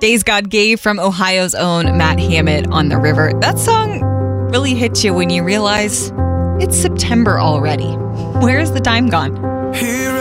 Days God Gave from Ohio's own Matt Hammett on the River. That song really hits you when you realize it's September already. Where is the time gone? Here